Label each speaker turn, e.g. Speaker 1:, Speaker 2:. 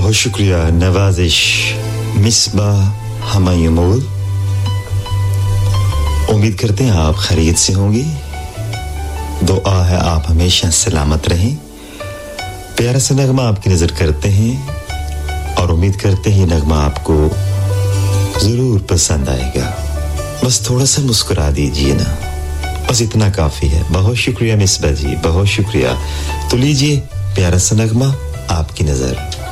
Speaker 1: बहुत शुक्रिया नवाजिश मिसबाह हमायूमुल। उम्मीद करते हैं आप खैरियत से होंगे। दुआ है आप हमेशा सलामत रहें। प्यारा सा नगमा आपकी नजर करते हैं और उम्मीद करते हैं नगमा आपको जरूर पसंद आएगा। बस थोड़ा सा मुस्कुरा दीजिए ना, बस इतना काफी है। बहुत शुक्रिया मिसबा जी, बहुत शुक्रिया। तो लीजिए प्यारा सा नगमा आपकी नजर।